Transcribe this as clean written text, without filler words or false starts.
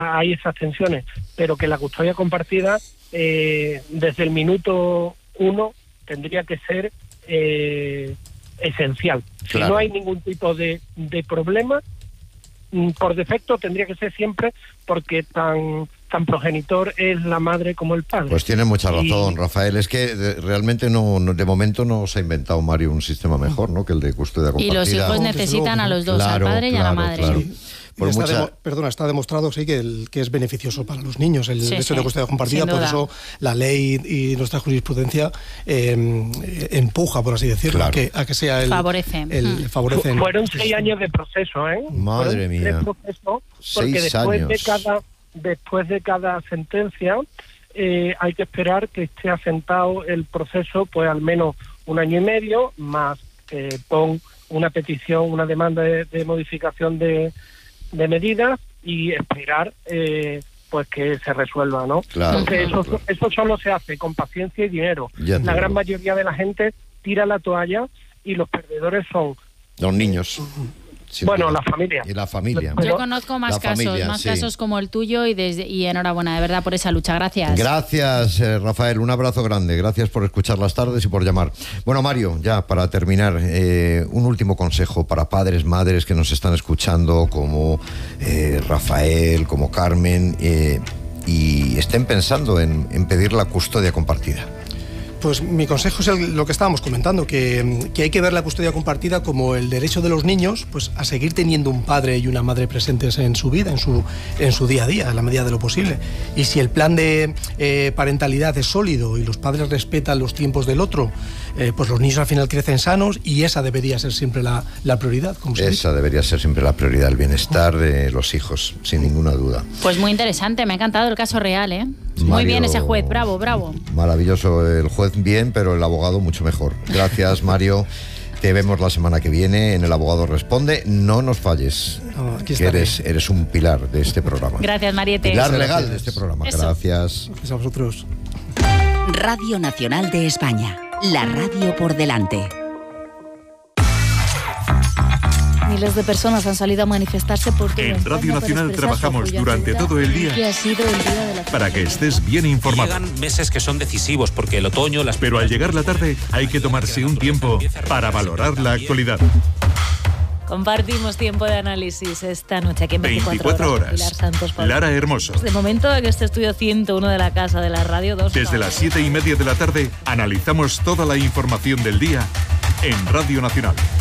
hay esas tensiones, pero que la custodia compartida desde el minuto 1 tendría que ser esencial. Claro. Si no hay ningún tipo de problema, por defecto tendría que ser siempre, porque tan progenitor es la madre como el padre. Pues tiene mucha razón, Rafael. Es que realmente de momento no se ha inventado, Mario, un sistema mejor, ¿no?, que el de custodia compartida. Y los hijos necesitan a los dos, claro, al padre y a la madre. Claro. Está demostrado, sí, que es beneficioso para los niños el hecho de custodia compartida. Por eso la ley y nuestra jurisprudencia empuja, por así decirlo, claro, a que sea favorecen. Fueron 6 años de proceso, ¿eh? Madre mía. Proceso, porque 6 años. después de cada sentencia hay que esperar que esté asentado el proceso, pues al menos 1 año y medio, más pon una petición, una demanda de modificación de medidas, y esperar pues que se resuelva, ¿no? Claro, entonces eso solo se hace con paciencia y dinero. La gran mayoría de la gente tira la toalla, y los perdedores son los niños. Bueno, la familia. Y la familia. Yo conozco más casos como el tuyo, y enhorabuena, de verdad, por esa lucha. Gracias. Gracias, Rafael. Un abrazo grande. Gracias por escuchar las tardes y por llamar. Bueno, Mario, ya para terminar, un último consejo para padres, madres que nos están escuchando, como Rafael, como Carmen, y estén pensando en pedir la custodia compartida. Pues mi consejo es lo que estábamos comentando, que hay que ver la custodia compartida como el derecho de los niños, pues a seguir teniendo un padre y una madre presentes en su vida, en su día a día, en la medida de lo posible. Y si el plan de parentalidad es sólido y los padres respetan los tiempos del otro, pues los niños al final crecen sanos, y esa debería ser siempre la prioridad. Esa debería ser siempre la prioridad, el bienestar de los hijos, sin ninguna duda. Pues muy interesante, me ha encantado el caso real, ¿eh? Mario, muy bien ese juez, bravo. Maravilloso, el juez bien, pero el abogado mucho mejor. Gracias, Mario. Te vemos la semana que viene en El Abogado Responde. No nos falles, que eres un pilar de este programa. Gracias, Mariette. Pilar legal de este programa. Eso. Gracias. Gracias a vosotros. Radio Nacional de España. La radio por delante. Miles de personas han salido a manifestarse por todo En Radio Nacional trabajamos durante todo el día para que estés bien informado. Llegan meses que son decisivos porque el otoño... Pero al llegar la tarde hay que tomarse un tiempo para valorar la actualidad. Compartimos tiempo de análisis esta noche aquí en 24 horas. Pilar Santos, Lara Hermoso. De momento, en este estudio 101 de la Casa de la Radio 2. Desde las 7:30 de la tarde analizamos toda la información del día en Radio Nacional.